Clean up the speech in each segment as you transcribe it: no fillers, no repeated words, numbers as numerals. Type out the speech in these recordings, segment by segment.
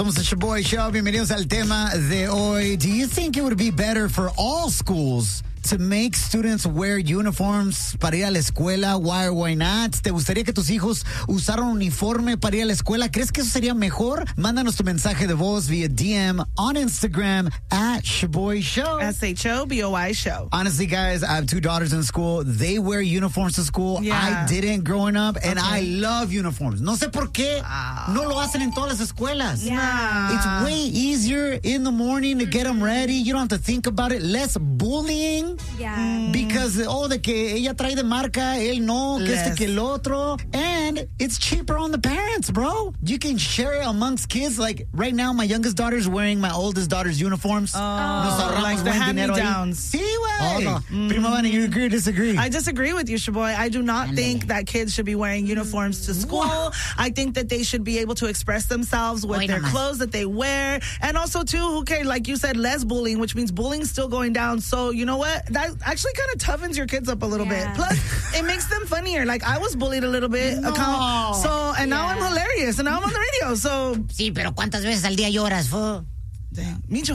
Somos el Shaboy Show. Bienvenidos al tema de hoy. Do you think it would be better for all schools to make students wear uniforms para ir a la escuela? Why or why not? ¿Te gustaría que tus hijos usaran uniforme para ir a la escuela? ¿Crees que eso sería mejor? Mándanos tu mensaje de voz via DM on Instagram at Shaboy Show. SHOBOY Show. Honestly, guys, I have 2 daughters in school. They wear uniforms to school. Yeah. I didn't growing up, and I love uniforms. No sé por qué no lo hacen en todas las escuelas. Yeah. It's way easier in the morning to get them ready. You don't have to think about it. Less bullying. Yeah. Because, de que ella trae de marca, él no, que este que el otro. And it's cheaper on the parents, bro. You can share it amongst kids. Like, right now, my youngest daughter's wearing my oldest daughter's uniforms. Like the hand-me-downs. Sí, güey. Prima Vana, you agree or disagree? I disagree with you, Shaboy. I do not think that kids should be wearing uniforms to school. I think that they should be able to express themselves with their clothes that they wear. And also, too, who cares? Like you said, less bullying, which means bullying's still going down. So, you know what? That actually kind of toughens your kids up a little bit. Plus, it makes them funnier. Like, I was bullied a little bit. No. Now I'm hilarious. And now I'm on the radio. So, Sí, pero ¿cuántas veces al día lloras, fo? Micho.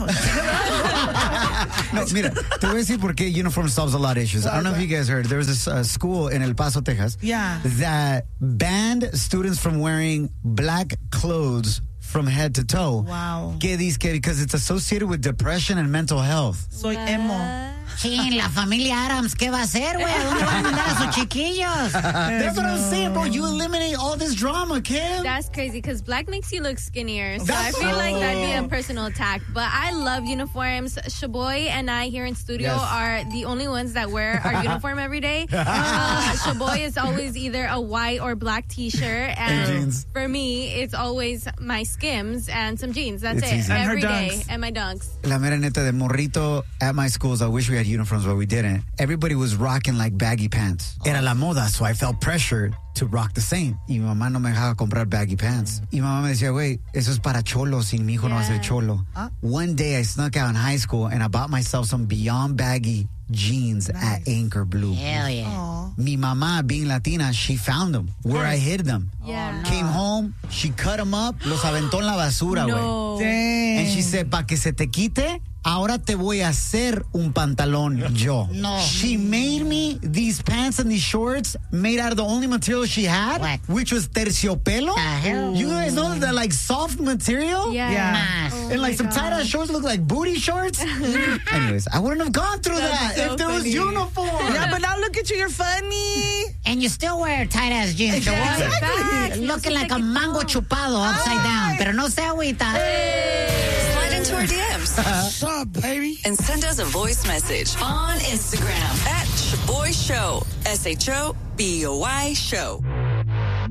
No, mira, te voy a decir por qué uniform solves a lot of issues. I don't know if you guys heard. There was this school in El Paso, Texas, that banned students from wearing black clothes from head to toe. Wow. Because it's associated with depression and mental health. Soy emo. Sí, la familia Adams, ¿qué va a hacer, güey? ¿Dónde van a mandar a sus chiquillos? That's what I'm saying, bro. You eliminate all this drama, Kim. That's crazy because black makes you look skinnier. So I feel like that'd be a personal attack. But I love uniforms. Shaboy and I here in studio are the only ones that wear our uniform every day. Shaboy is always either a white or black t-shirt. And jeans. For me, it's always my Skims and some jeans. That's It's it. easy. And her Every day. dunks. And my dunks. La mera neta de morrito at my schools, I wish we had uniforms, but we didn't. Everybody was rocking like baggy pants. Era la moda, so I felt pressured to rock the same. Y mi mamá no me dejaba comprar baggy pants. Y mi mamá me decía, güey, eso es para cholos, y mi hijo no va a ser cholo. One day I snuck out in high school and I bought myself some Beyond baggy jeans at Anchor Blue. Hell yeah. Mi mamá, being Latina, she found them where I hid them. Yeah. Came home, she cut them up, los aventó en la basura, güey. No. Dang. And she said, pa' que se te quite, ahora te voy a hacer un pantalón yo. No. She made me these pants and these shorts made out of the only material she had, What? which was terciopelo. hell? You guys know that like soft material? Yeah. Yeah. Oh And like my some tie-dye gosh. shorts look like booty shorts. Anyways, I wouldn't have gone through that so if there was funny. uniform. Yeah, but now look at you. You're funny. And you still wear tight-ass jeans, Shaboy. Facts. Looking like a mango chupado upside down. Pero no se agüita. Slide into our DMs. What's up, baby? And send us a voice message on Instagram at Shaboy Show. SHOBOY Show.